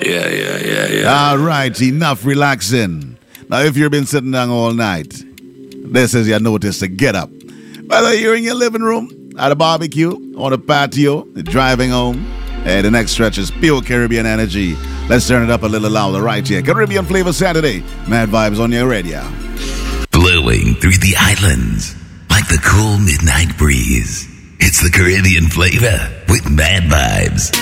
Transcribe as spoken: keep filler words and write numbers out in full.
Yeah, yeah, yeah, yeah. All right, enough relaxing. Now, if you've been sitting down all night, this is your notice to get up. Whether you're in your living room, at a barbecue, on a patio, driving home, hey, the next stretch is pure Caribbean energy. Let's turn it up a little louder right here. Caribbean Flavor Saturday. Mad Vibes on your radio. Blowing through the islands like the cool midnight breeze. It's the Caribbean Flavor with Mad Vibes.